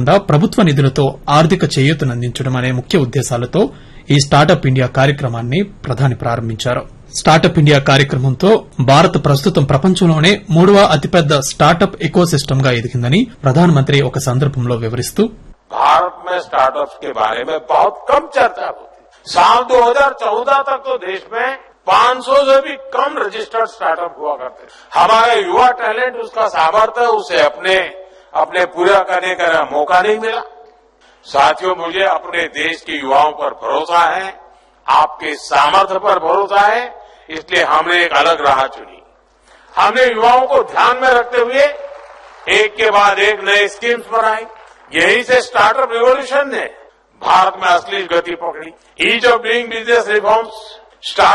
కాకుండా ప్రభుత్వ నిధులతో ఆర్థిక చేయూతనందించడం అనే ముఖ్య ఉద్దేశాలతో ఈ స్టార్టప్ ఇండియా కార్యక్రమాన్ని ప్రధాని ప్రారంభించారు. స్టార్టప్ ఇండియా కార్యక్రమంతో భారత్ ప్రస్తుతం ప్రపంచంలోనే 3వ అతిపెద్ద స్టార్టప్ ఎకోసిస్టమ్ గా ఎదిగిందని ప్రధానమంత్రి ఒక సందర్భంలో వివరిస్తూ भारत में स्टार्टअप्स के बारे में बहुत कम चर्चा होती. साल 2014 तक तो देश में 500 से भी कम रजिस्टर्ड स्टार्टअप हुआ करते. हमारे युवा टैलेंट उसका सामर्थ्य उसे अपने पूरा करने का मौका नहीं मिला. साथियों, मुझे अपने देश के युवाओं पर भरोसा है, आपके सामर्थ्य पर भरोसा है, इसलिए हमने एक अलग राह चुनी. हमने युवाओं को ध्यान में रखते हुए एक के बाद एक नए स्कीम्स बनाई. यही से स्टार्टअप रिवॉल्यूशन ने भारत में असली गति पकड़ी. Ease of doing business reforms,